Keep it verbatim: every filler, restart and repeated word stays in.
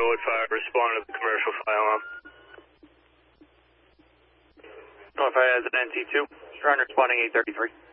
code five, responding to the commercial fire alarm. Code five has an N T two, trying responding eight thirty-three.